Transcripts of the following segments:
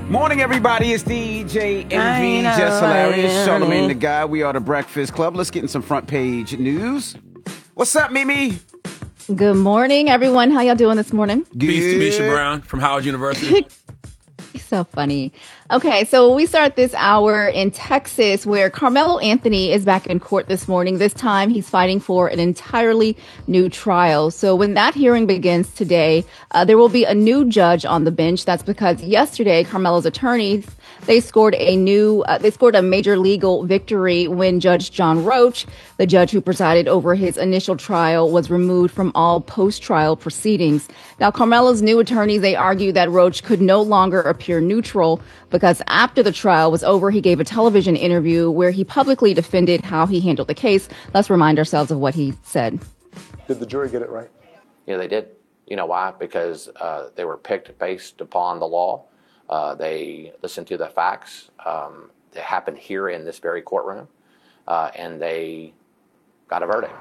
Morning, everybody. It's DJ Envy, Just Hilarious, Charlamagne the Guy. We are the Breakfast Club. Let's get in some front page news. What's up, Mimi? Good morning, everyone. How y'all doing this morning? Good. Peace to Misha Brown from Howard University. So funny. Okay, so we start this hour in Texas, where Carmelo Anthony is back in court this morning. This time, he's fighting for an entirely new trial. So when that hearing begins today, there will be a new judge on the bench. That's because yesterday, Carmelo's attorneys, they scored a major legal victory when Judge John Roach, the judge who presided over his initial trial, was removed from all post-trial proceedings. Now, Carmelo's new attorneys, they argue that Roach could no longer appear neutral because after the trial was over, he gave a television interview where he publicly defended how he handled the case. Let's remind ourselves of what he said. Did the jury get it right? Yeah, they did. You know why? Because they were picked based upon the law. They listened to the facts that happened here in this very courtroom, and they got a verdict.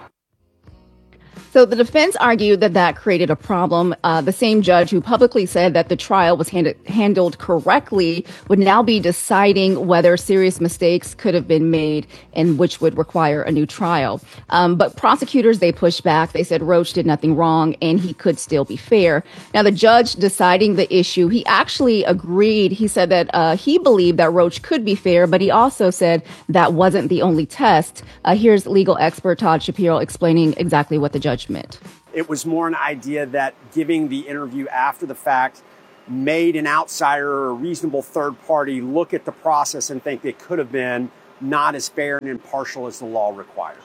So the defense argued that created a problem. The same judge who publicly said that the trial was handled correctly would now be deciding whether serious mistakes could have been made and which would require a new trial. But prosecutors, they pushed back. They said Roach did nothing wrong and he could still be fair. Now, the judge deciding the issue, he actually agreed. He said that he believed that Roach could be fair, but he also said that wasn't the only test. Here's legal expert Todd Shapiro explaining exactly what the judge meant. It was more an idea that giving the interview after the fact made an outsider or a reasonable third party look at the process and think it could have been not as fair and impartial as the law requires.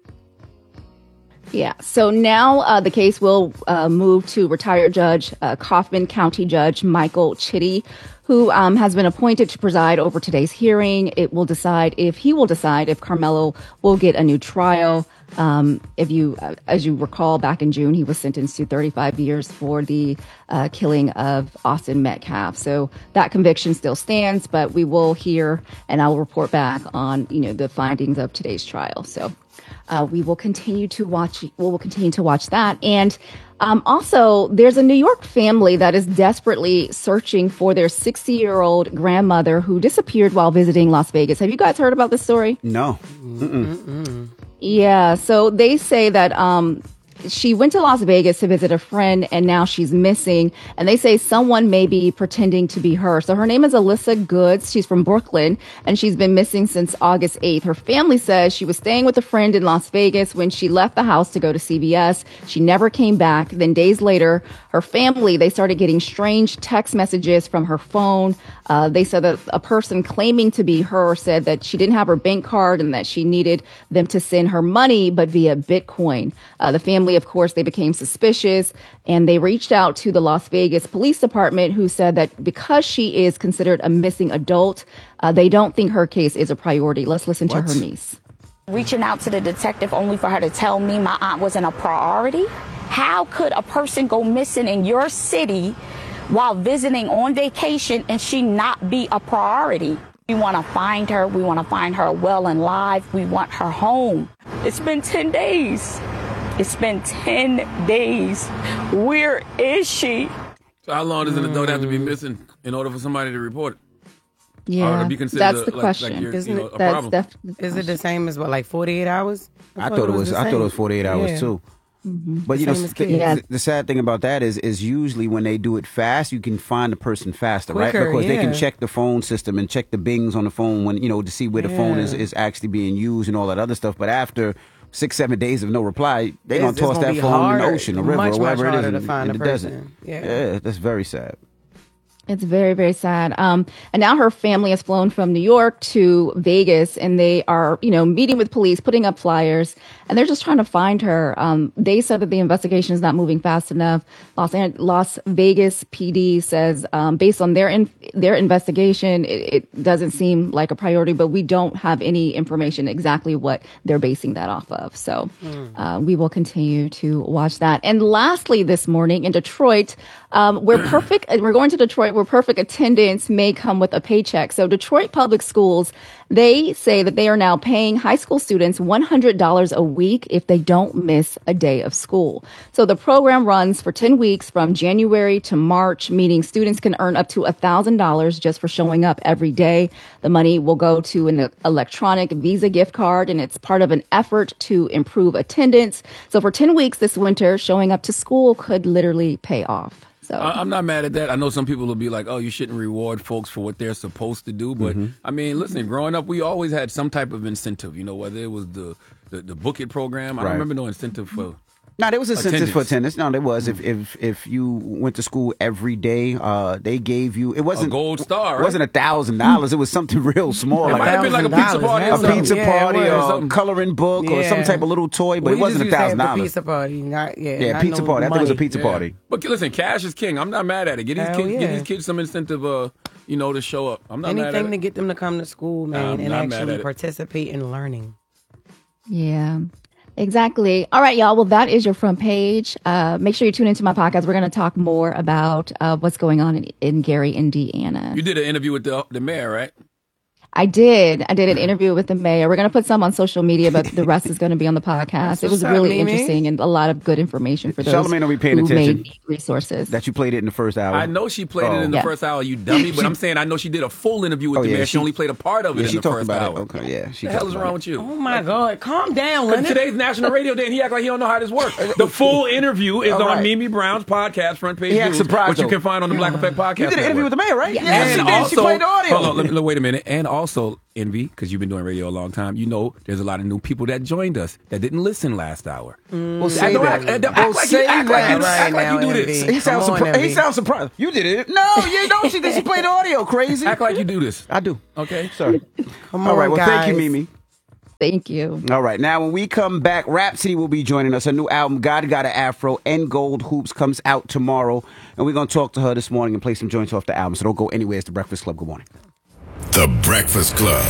Yeah. So now the case will move to retired Judge Kaufman County Judge Michael Chitty, who has been appointed to preside over today's hearing. He will decide if Carmelo will get a new trial. As you recall, back in June, he was sentenced to 35 years for the killing of Austin Metcalf. So that conviction still stands, but we will hear and I will report back on, the findings of today's trial. So we will continue to watch. We'll continue to watch that. And also, there's a New York family that is desperately searching for their 60-year-old grandmother who disappeared while visiting Las Vegas. Have you guys heard about this story? No. Yeah, so they say that she went to Las Vegas to visit a friend and now she's missing. And they say someone may be pretending to be her. So her name is Alyssa Goods. She's from Brooklyn and she's been missing since August 8th. Her family says she was staying with a friend in Las Vegas when she left the house to go to CVS. She never came back. Then days later, her family, they started getting strange text messages from her phone. They said that a person claiming to be her said that she didn't have her bank card and that she needed them to send her money, but via Bitcoin. The family, of course, they became suspicious and they reached out to the Las Vegas Police Department, who said that because she is considered a missing adult, they don't think her case is a priority. Let's listen to her niece. Reaching out to the detective only for her to tell me my aunt wasn't a priority? How could a person go missing in your city while visiting on vacation and she not be a priority? We want to find her. We want to find her well and live. We want her home. It's been 10 days. It's been 10 days. Where is she? So how long does an adult have to be missing in order for somebody to report it? Yeah, or to be that's the question. Isn't it, a problem. Is it the same as 48 hours? I thought it was 48 hours too. Mm-hmm. But the sad thing about that is usually when they do it fast, you can find the person faster, quicker, right? Because they can check the phone system and check the bings on the phone when to see where the phone is actually being used and all that other stuff. But after 6-7 days of no reply, they're gonna toss that phone in the ocean or river or wherever it is in the desert. Yeah, that's very sad. It's very, very sad. And now her family has flown from New York to Vegas and they are, meeting with police, putting up flyers, and they're just trying to find her. They said that the investigation is not moving fast enough. Las Vegas PD says, based on their investigation, it doesn't seem like a priority, but we don't have any information exactly what they're basing that off of. So we will continue to watch that. And lastly, this morning in Detroit, we're going to Detroit where perfect attendance may come with a paycheck. So Detroit Public Schools, they say that they are now paying high school students $100 a week if they don't miss a day of school. So the program runs for 10 weeks from January to March, meaning students can earn up to $1,000 just for showing up every day. The money will go to an electronic Visa gift card, and it's part of an effort to improve attendance. So for 10 weeks this winter, showing up to school could literally pay off. So I'm not mad at that. I know some people will be like, oh, you shouldn't reward folks for what they're supposed to do. But, I mean, listen, growing up, we always had some type of incentive, whether it was the Book It program. I don't remember no incentive for No, there was incentives for attendance. No, there was. If you went to school every day, they gave you. It wasn't a gold star. It wasn't $1,000. It was something real small. It might have been like a pizza party, or a coloring book, or some type of little toy, but it wasn't $1,000. Pizza party, pizza party. I think it was a pizza party. But listen, cash is king. I'm not mad at it. Get these kids some incentive, to show up. I'm not mad at it. Anything to get them to come to school, man, and actually participate in learning. Yeah. Exactly. All right, y'all. Well, that is your front page. Make sure you tune into my podcast. We're going to talk more about what's going on in Gary, Indiana. You did an interview with the mayor, right? I did an interview with the mayor. We're going to put some on social media, but the rest is going to be on the podcast. It was really interesting and a lot of good information for those Charlamagne will be paying attention. Resources. That you played it in the first hour. I know she played it in the first hour, you dummy, but I'm saying I know she did a full interview with the mayor. She only played a part of it in the first hour. Okay, yeah. What the hell is wrong with you? Oh, my God. Calm down, Leonard. Today's National Radio Day, and he act like he don't know how this works. The full interview is on Mimi Brown's podcast, Front Page News, which you can find on the Black Effect Podcast. You did an interview with the mayor, right? Yes. And she played the audio. Hold on, wait a minute. And also, Envy, because you've been doing radio a long time, there's a lot of new people that joined us that didn't listen last hour. Well, say that. Act like you do this. He sounds surprised. You did it. No, you don't. She played the audio. Crazy. Act like you do this. I do. Okay, sorry. Come on, all right. Well, guys. thank you, Mimi. Thank you. All right. Now, when we come back, Rhapsody will be joining us. Her new album, God Got an Afro and Gold Hoops, comes out tomorrow. And we're going to talk to her this morning and play some joints off the album. So don't go anywhere. It's The Breakfast Club. Good morning. The Breakfast Club.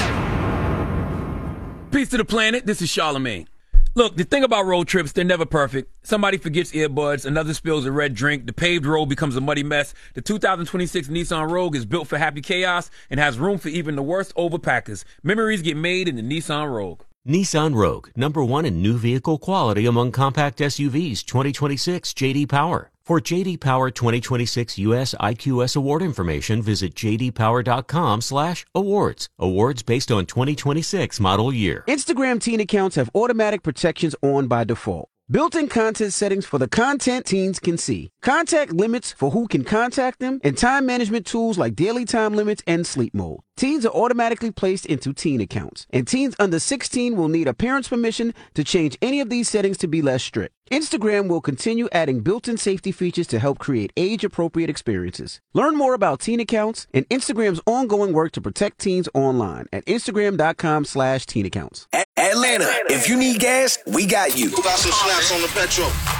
Peace to the planet. This is Charlamagne. Look, the thing about road trips, they're never perfect. Somebody forgets earbuds, another spills a red drink, the paved road becomes a muddy mess. The 2026 Nissan Rogue is built for happy chaos and has room for even the worst overpackers. Memories get made in the Nissan Rogue. Nissan Rogue, #1 in new vehicle quality among compact SUVs, 2026 J.D. Power. For J.D. Power 2026 U.S. IQS award information, visit jdpower.com/awards. Awards based on 2026 model year. Instagram teen accounts have automatic protections on by default. Built-in content settings for the content teens can see. Contact limits for who can contact them, and time management tools like daily time limits and sleep mode. Teens are automatically placed into teen accounts, and teens under 16 will need a parent's permission to change any of these settings to be less strict. Instagram will continue adding built-in safety features to help create age-appropriate experiences. Learn more about teen accounts and Instagram's ongoing work to protect teens online at Instagram.com/teen accounts. Atlanta, if you need gas, we got you. Who got some snaps on the petrol?